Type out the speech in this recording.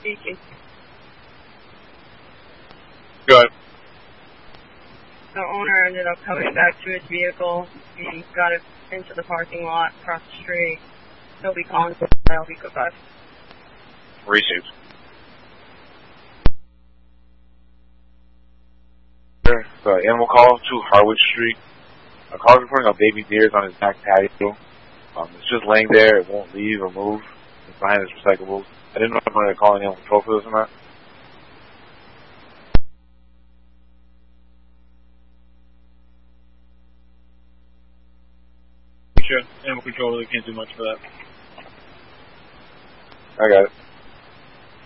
speaking. Go ahead. The owner ended up coming back to his vehicle. He got it into the parking lot across the street. He'll be calling for I'll be goodbye. Received. Animal call to Harwood Street. A car reporting a baby deer on his back patio. It's just laying there. It won't leave or move. It's behind his recyclables. I didn't know if I wanted to call animal control for this or not. Sure. Animal control really can't do much for that. I got it.